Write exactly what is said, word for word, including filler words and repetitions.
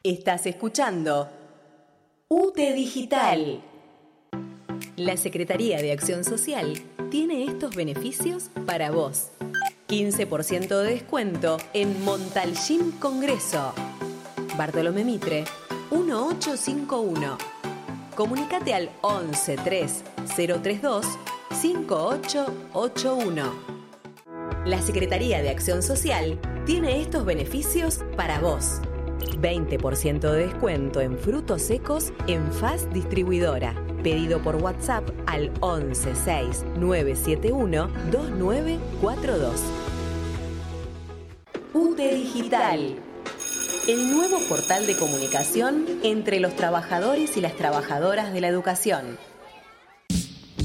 Estás escuchando U T E Digital. La Secretaría de Acción Social tiene estos beneficios para vos. quince por ciento de descuento en Montalcín Congreso. Bartolomé Mitre, uno ocho cinco uno. Comunicate al once tres cero tres dos cinco ocho ocho uno. La Secretaría de Acción Social tiene estos beneficios para vos. veinte por ciento de descuento en frutos secos en F A S Distribuidora. Pedido por WhatsApp al once seis nueve siete uno dos nueve cuatro dos. U T E Digital. El nuevo portal de comunicación entre los trabajadores y las trabajadoras de la educación.